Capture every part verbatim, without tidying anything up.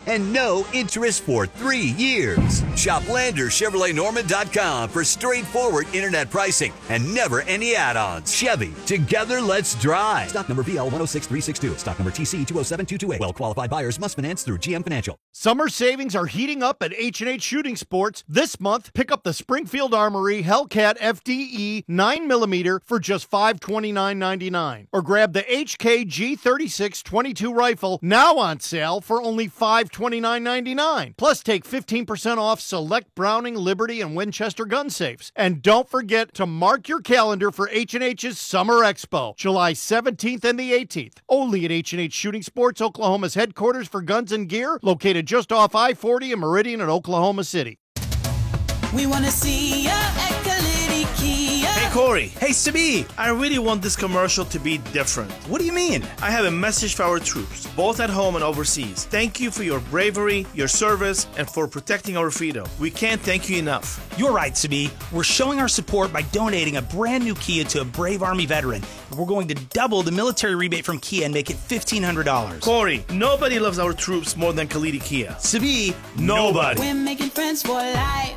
and no interest for three years. Shop Lander Chevrolet Norman dot com for straightforward internet pricing and never any add-ons. Chevy, together let's drive. Stock number V L one oh six three six two. Stock number T C two oh seven two two eight. Well-qualified buyers must finance through G M Financial. Summer savings are heating up at H and H Shooting Sports. This month, pick up the Springfield Armory Hellcat F D E nine millimeter for just five hundred twenty-nine ninety-nine. Or grab the H K G thirty-six twenty-two rifle, now on sale for only five hundred twenty-nine ninety-nine. Plus, take fifteen percent off select Browning, Liberty, and Winchester gun safes. And don't forget to mark your calendar for H and H's Summer Expo, July seventeenth and the eighteenth. Only at H and H Shooting Sports, Oklahoma's headquarters for guns and gear, located just off I forty in Meridian in Oklahoma City. We want to see ya at Kalidi Kia. Hey, Corey. Hey, Sabi. I really want this commercial to be different. What do you mean? I have a message for our troops, both at home and overseas. Thank you for your bravery, your service, and for protecting our freedom. We can't thank you enough. You're right, Sabi. We're showing our support by donating a brand new Kia to a brave Army veteran. We're going to double the military rebate from Kia and make it fifteen hundred dollars. Corey, nobody loves our troops more than Kalidi Kia. Sabi, nobody. We're making friends for life.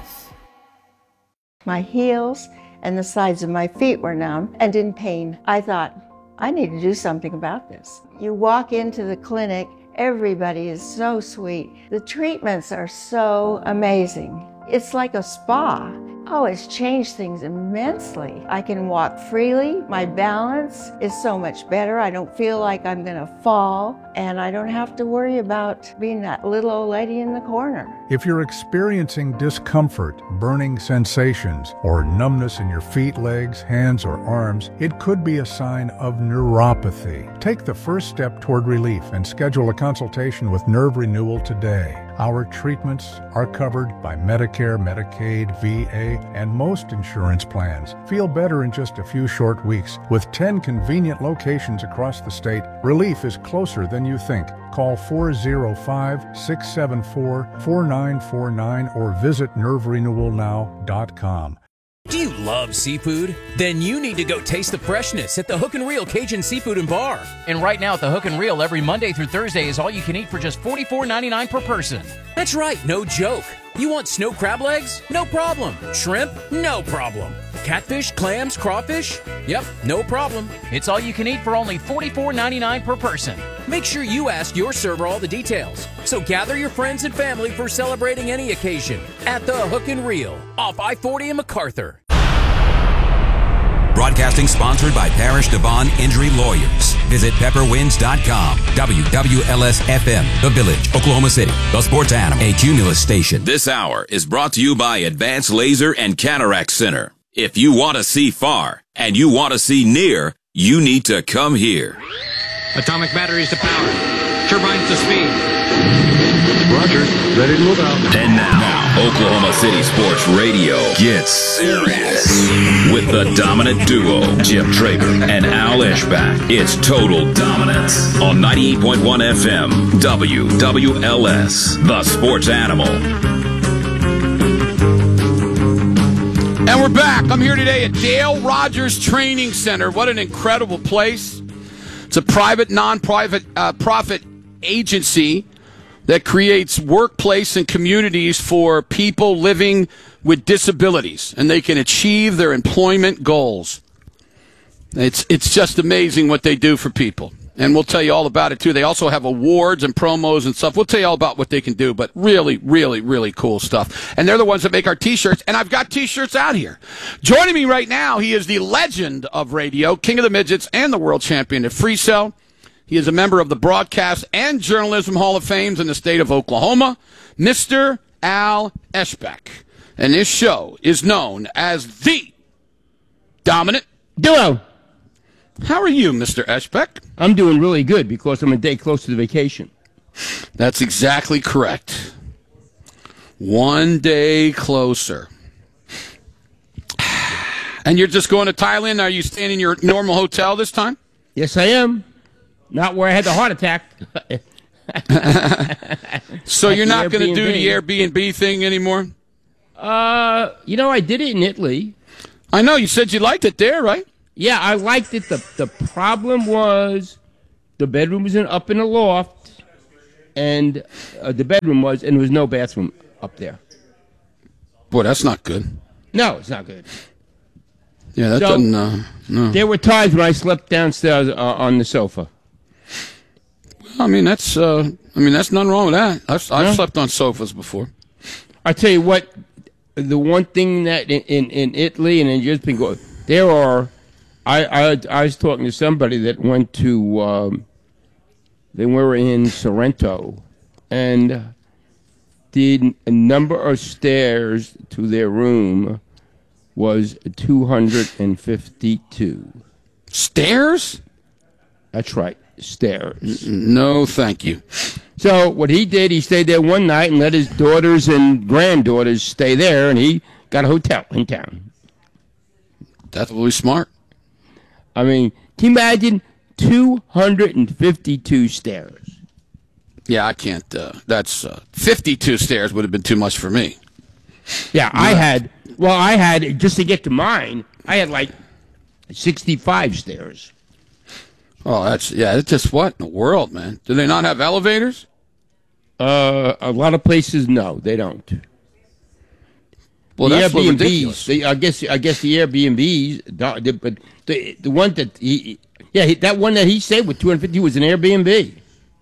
My heels and the sides of my feet were numb and in pain. I thought, I need to do something about this. You walk into the clinic, everybody is so sweet. The treatments are so amazing. It's like a spa. Oh, it's changed things immensely. I can walk freely. My balance is so much better. I don't feel like I'm gonna fall, and I don't have to worry about being that little old lady in the corner. If you're experiencing discomfort, burning sensations, or numbness in your feet, legs, hands, or arms, it could be a sign of neuropathy. Take the first step toward relief and schedule a consultation with Nerve Renewal today. Our treatments are covered by Medicare, Medicaid, V A, and most insurance plans. Feel better in just a few short weeks. With ten convenient locations across the state, relief is closer than you think. Call four oh five, six seven four, four nine four nine or visit nerve renewal now dot com. Do you love seafood? Then you need to go taste the freshness at the Hook and Reel Cajun Seafood and Bar. And right now at the Hook and Reel, every Monday through Thursday is all you can eat for just forty-four ninety-nine per person. That's right, no joke. You want snow crab legs? No problem. Shrimp? No problem. Catfish, clams, crawfish? Yep, no problem. It's all you can eat for only forty-four ninety-nine per person. Make sure you ask your server all the details. So gather your friends and family for celebrating any occasion at the Hook and Reel off I forty in MacArthur. Broadcasting sponsored by Parish Devon Injury Lawyers. Visit pepper winds dot com. W W L S F M, The Village, Oklahoma City. The Sports Animal, a Cumulus station. This hour is brought to you by Advanced Laser and Cataract Center. If you want to see far and you want to see near, you need to come here. Atomic batteries to power. Turbines to speed. Roger. Ready to move out. And now, now, Oklahoma City Sports Radio gets serious with the dominant duo, Jim Traber and Al Eschbach. It's Total Dominance on ninety-eight point one F M, W W L S, The Sports Animal. And we're back. I'm here today at Dale Rogers Training Center. What an incredible place. It's a private, non-private uh, profit agency that creates workplace and communities for people living with disabilities, and they can achieve their employment goals. It's it's just amazing what they do for people, and we'll tell you all about it, too. They also have awards and promos and stuff. We'll tell you all about what they can do, but really, really, really cool stuff. And they're the ones that make our T-shirts, and I've got T-shirts out here. Joining me right now, he is the legend of radio, king of the midgets, and the world champion at Free Cell. He is a member of the Broadcast and Journalism Hall of Fame in the state of Oklahoma, Mister Al Eschbach. And this show is known as the Dominant Duo. How are you, Mister Eschbach? I'm doing really good because I'm a day close to the vacation. That's exactly correct. One day closer. And you're just going to Thailand? Are you staying in your normal hotel this time? Yes, I am. Not where I had the heart attack. So you're not going to do the Airbnb thing anymore? Uh, you know, I did it in Italy. I know. You said you liked it there, right? Yeah, I liked it. The the problem was the bedroom was in, up in the loft, and uh, the bedroom was, and there was no bathroom up there. Boy, that's not good. No, it's not good. Yeah, that So, doesn't. Uh, no. There were times when I slept downstairs uh, on the sofa. I mean, that's. Uh, I mean, that's nothing wrong with that. I've, I've No? slept on sofas before. I tell you what, the one thing that in, in, in Italy and in just been going, there are. I, I I was talking to somebody that went to. Um, they were in Sorrento, and the number of stairs to their room was two hundred fifty-two. Stairs? That's right, stairs. No, thank you. So what he did, he stayed there one night and let his daughters and granddaughters stay there, and he got a hotel in town. That's really smart. I mean, can you imagine two hundred fifty-two stairs? Yeah, I can't. Uh, that's uh, fifty-two stairs would have been too much for me. Yeah, I had. Well, I had just to get to mine. I had like sixty-five stairs. Oh, that's yeah. It's just what in the world, man? Do they not have elevators? Uh, a lot of places, no, they don't. Well, the that's Airbnbs, ridiculous. the, I guess, I guess the Airbnbs, don't- the- but the the one that he, yeah, he, that one that he stayed with two hundred fifty was an Airbnb.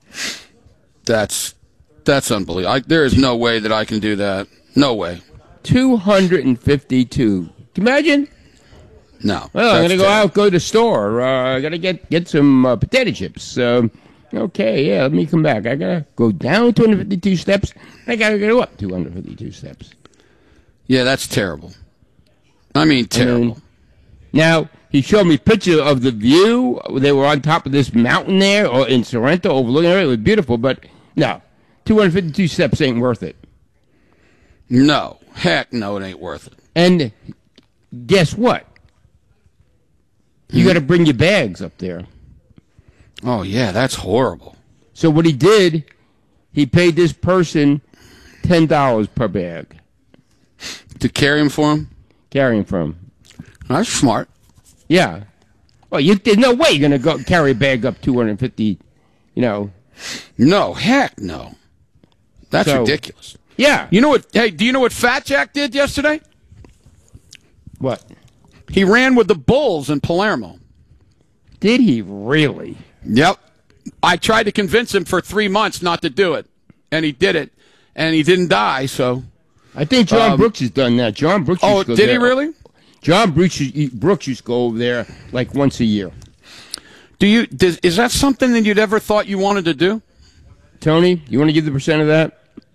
That's that's unbelievable. I, there is no way that I can do that. No way. two hundred fifty-two. Can you imagine? No. Well, I'm that's gonna go terrible. out, go to the store. Uh, I gotta get get some uh, potato chips. Um, okay, yeah, let me come back. I gotta go down two hundred fifty-two steps. I gotta go up two hundred fifty-two steps. Yeah, that's terrible. I mean, terrible. I mean, now he showed me a picture of the view. They were on top of this mountain there, or in Sorrento, overlooking it. It was beautiful, but no, two hundred fifty-two steps ain't worth it. No, heck, no, it ain't worth it. And guess what? You got to bring your bags up there. Oh yeah, that's horrible. So what he did, he paid this person ten dollars per bag to carry him for him. Carry him for him. That's smart. Yeah. Well, you, there's no way you're gonna go carry a bag up two hundred fifty. You know. No, heck, no. That's So- ridiculous. Yeah. You know what? Hey, do you know what Fat Jack did yesterday? What? He ran with the Bulls in Palermo. Did he really? Yep. I tried to convince him for three months not to do it, and he did it, and he didn't die. So I think John Um, Brooks has done that. John Brooks. Oh, used to go did he there. really? John Brooks, Brooks used to go over there like once a year. Do you? Does, is that something that you'd ever thought you wanted to do? Tony, you want to give the percent of that?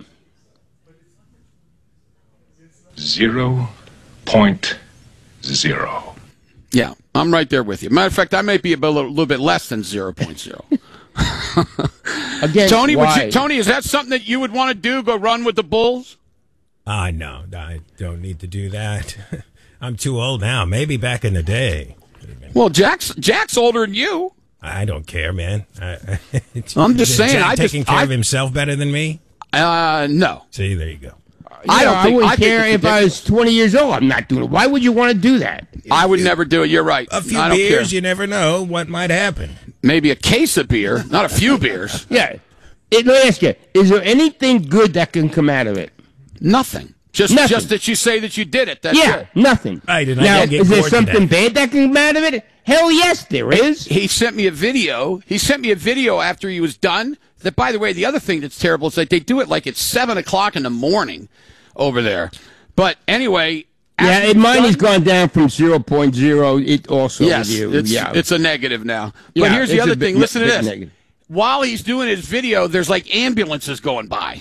Zero point zero. Yeah, I'm right there with you. Matter of fact, I might be a little, little bit less than zero point zero. Again, Tony, would why? you, Tony, is that something that you would want to do? Go run with the Bulls? Ah, uh, no, I don't need to do that. I'm too old now. Maybe back in the day. Well, Jack's Jack's older than you. I don't care, man. I, I'm just Is saying. Jack I taking just, care I, of himself better than me. Uh, no. See, there you go. I don't I think. wouldn't I think care it's if I was twenty years old. I'm not doing it. Why would you want to do that? I would never do it. You're right. A few I don't beers, care. you never know what might happen. Maybe a case of beer, not a few beers. Yeah. It, let me ask you: is there anything good that can come out of it? Nothing. Just, Nothing. just that you say that you did it. That's yeah, it. nothing. I did not now, get is there bored something today. bad that can come out of it? Hell yes, there is. He sent me a video. He sent me a video after he was done. That, by the way, the other thing that's terrible is that they do it like it's seven o'clock in the morning over there. But anyway, Yeah, after it, he's mine done- has gone down from zero point zero. It also Yes, with you. it's yeah. it's a negative now. But Yeah, here's the it's a other bit thing. ne- Listen to bit this. negative. While he's doing his video, there's like ambulances going by.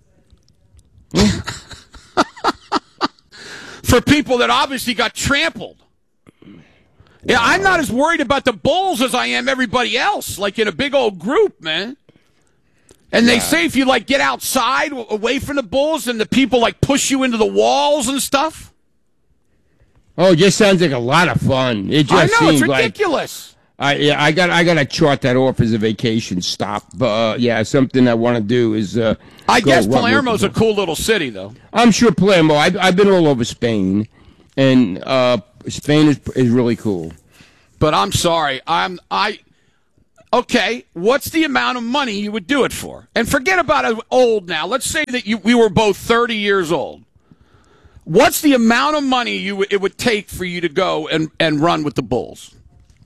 For people that obviously got trampled. Yeah, I'm not as worried about the Bulls as I am everybody else, like in a big old group, man. And they Yeah. say if you like get outside w- away from the Bulls and the people like push you into the walls and stuff. Oh, it just sounds like a lot of fun. It just I know, it's seems like ridiculous. I yeah, I got I got to chart that off as a vacation stop. But uh, yeah, something I want to do is. Uh, I go guess run with Palermo's the a cool little city, though. I'm sure Palermo. I've, I've been all over Spain, and uh, Spain is is really cool. But I'm sorry. I'm I. Okay, what's the amount of money you would do it for? And forget about it old now. Let's say that you, we were both thirty years old. What's the amount of money you it would take for you to go and, and run with the Bulls?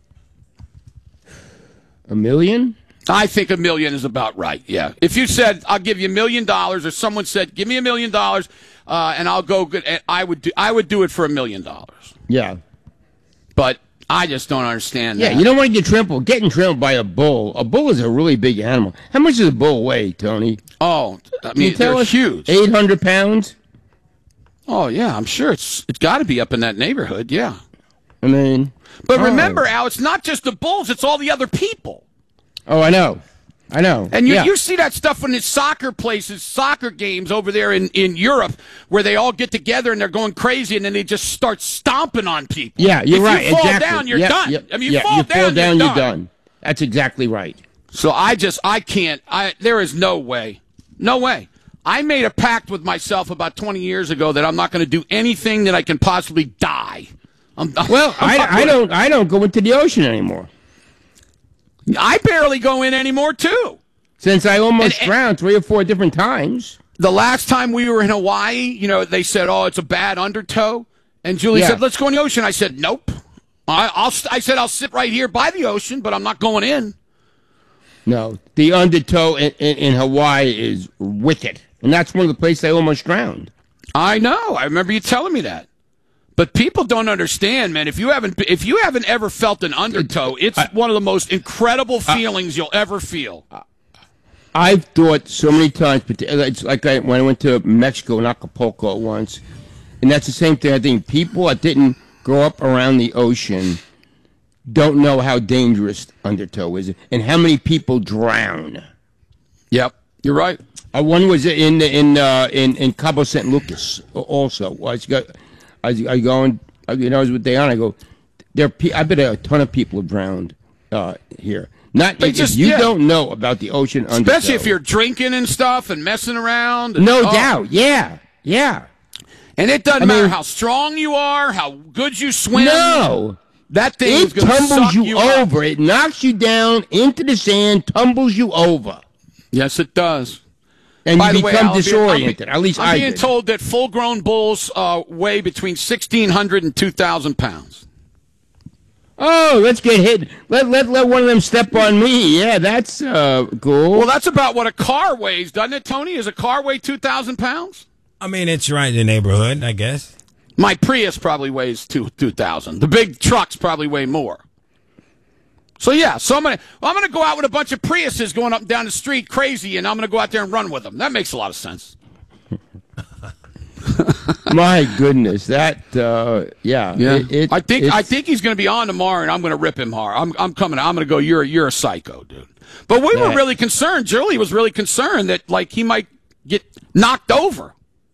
A million? I think a million is about right, yeah. If you said, I'll give you a million dollars, or someone said, give me a million dollars, uh, and I'll go, good, I would do, I would do it for a million dollars. Yeah. But I just don't understand yeah, that. you don't want to get trampled. Getting trampled by a bull. A bull is a really big animal. How much does a bull weigh, Tony? Oh, I Can you mean, tell they're us? huge. eight hundred pounds? Oh, yeah, I'm sure it's it's got to be up in that neighborhood, yeah. I mean... But oh. remember, Al, it's not just the Bulls, it's all the other people. Oh, I know. I know. And you, yeah. you see that stuff in the soccer places, soccer games over there in, in Europe, where they all get together and they're going crazy, and then they just start stomping on people. Yeah, you're if right. you fall exactly. down, you're yeah, done. Yeah, I mean, you yeah, fall you down, fall down you're, you're done. done. That's exactly right. So I just, I can't, I there is no way. No way. I made a pact with myself about twenty years ago that I'm not going to do anything that I can possibly die. I'm, Well, I'm I, I don't I don't go into the ocean anymore. I barely go in anymore, too. Since I almost And- drowned three or four different times. The last time we were in Hawaii, you know, they said, "Oh, it's a bad undertow," and Julie Yeah. said, "Let's go in the ocean." I said, "Nope." I, I'll. I said, "I'll sit right here by the ocean, but I'm not going in." No, the undertow in, in, in Hawaii is wicked. And that's one of the places I almost drowned. I know. I remember you telling me that. But people don't understand, man. If you haven't, if you haven't ever felt an undertow, it's I, one of the most incredible feelings I, you'll ever feel. I've thought so many times, but it's like I, when I went to Mexico and Acapulco once, and that's the same thing. I think people that didn't grow up around the ocean don't know how dangerous undertow is and how many people drown. Yep, you're right. Uh, one was in in uh, in in Cabo San Lucas. Also, I was, go, I was, I was going. You know, I was with Diana. I go, there. I bet a ton of people have drowned uh, here. Not if just, you yeah. don't know about the ocean undertow. Especially if you're drinking and stuff and messing around. And, no oh. doubt. Yeah, yeah. And it doesn't I matter mean, how strong you are, how good you swim. No. That thing it is going to tumbles suck you, you over. up. It knocks you down into the sand, tumbles you over. Yes, it does. And By you the become way, I'll disoriented. Be, At least I'm I being did. told that full-grown bulls uh, weigh between sixteen hundred and two thousand pounds. Oh, let's get hit. Let, let let one of them step on me. Yeah, that's uh, cool. Well, that's about what a car weighs, doesn't it, Tony? Does a car weigh two thousand pounds? I mean, it's right in the neighborhood, I guess. My Prius probably weighs two two thousand. The big trucks probably weigh more. So yeah, so I'm gonna I'm gonna go out with a bunch of Priuses going up and down the street crazy, and I'm gonna go out there and run with them. That makes a lot of sense. My goodness, that uh, yeah. Yeah, It, it, I think it's- I think he's gonna be on tomorrow, and I'm gonna rip him hard. I'm I'm coming. I'm gonna go. You're you're a psycho, dude. But we were Yeah. really concerned. Julie was really concerned that like he might get knocked over.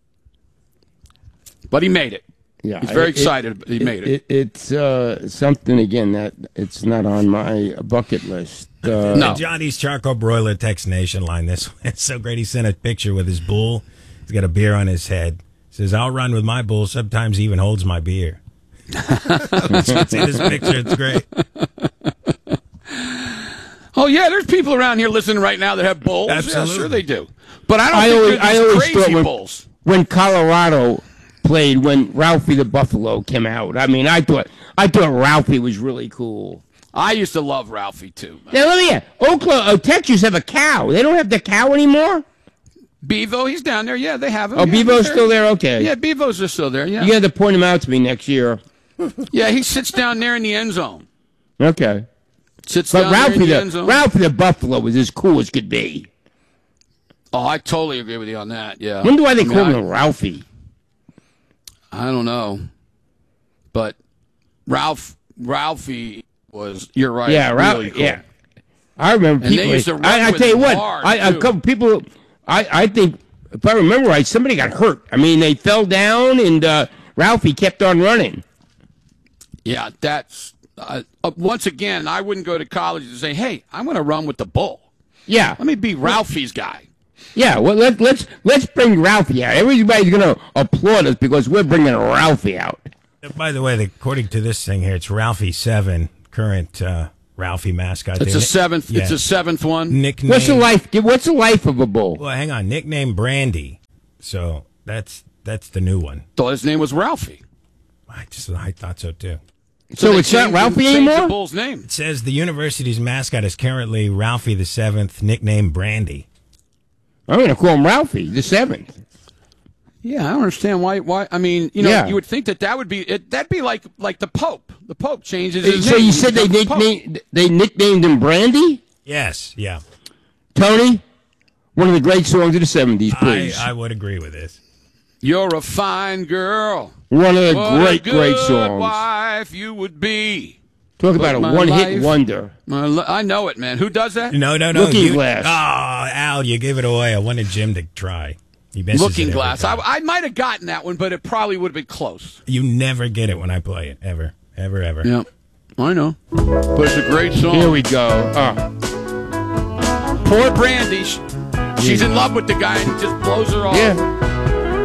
But he made it. Yeah, He's very it- excited. He made it. it it's uh, something again that it's not on my bucket list. Uh, The Johnny's Charcoal Broiler text nation line this way. It's so great. He sent a picture with his bull. He's got a beer on his head. Says, "I'll run with my bull. Sometimes he even holds my beer." Let's see this picture. It's great. Oh yeah, there's people around here listening right now that have bulls. Absolutely. Yeah, sure they do. But I don't I think always, they're I these always crazy thought when, bulls. when Colorado played, when Ralphie the Buffalo came out. I mean, I thought I thought Ralphie was really cool. I used to love Ralphie too. Man. Now let me ask, Oklahoma, oh, Texas have a cow. They don't have the cow anymore. Bevo, he's down there. Yeah, they have him. Oh, yeah, Bevo's he's still there. Okay. Yeah, Bevo's just still there. Yeah. You got to point him out to me next year. Yeah, he sits down there in the end zone. Okay. Sits But down Ralphie there in the, the, end zone. Ralphie the Buffalo was as cool as could be. Oh, I totally agree with you on that. Yeah. When do I they I mean, call I- him Ralphie? I don't know, but Ralph Ralphie was. You're right. Yeah, Ralph. really cool. Yeah. I remember And they people. used to run I, I with tell you him what, hard, I, a too. couple people. I, I think if I remember right, somebody got hurt. I mean, they fell down, and uh, Ralphie kept on running. Yeah, that's uh, uh, once again. I wouldn't go to college and say, "Hey, I'm going to run with the bull." Yeah. Let me be Ralphie's guy. Yeah, well, let, let's let's bring Ralphie out. Everybody's going to applaud us because we're bringing Ralphie out. By the way, according to this thing here, it's Ralphie seven, current uh, Ralphie mascot. It's there. a seventh. Yeah. It's a seventh one. Nickname. What's the life? What's the life of a bull? Well, hang on. Nickname Brandy. So that's that's the new one. Thought his name was Ralphie. I just I thought so too. So, they it's not changed- Ralphie changed anymore? The bull's name. It says the university's mascot is currently Ralphie the Seventh, nicknamed Brandy. I'm going to call him Ralphie the Seventh. Yeah, I don't understand why. Why? I mean, you know, Yeah. you would think that that would be it, that'd be like like the Pope. The Pope changes his So name. you said they He becomes Pope. nicknamed they nicknamed him Brandy? Yes, yeah. Tony, one of the great songs of the seventies, please. I, I would agree with this. You're a fine girl. One of the What great, a good great songs. wife you would be. Talk But about a my one-hit life- wonder. My li- I know it, man. Who does that? No, no, no. Looking you, Glass. Oh, Al, you gave it away. I wanted Jim to try. He misses Looking it every Glass. I, time. I might have gotten that one, but it probably would have been close. You never get it when I play it. Ever. Ever, ever. Yeah, I know. But it's a great song. Here we go. Uh, Poor Brandy. She- She's in love with the guy and he just blows her off. yeah.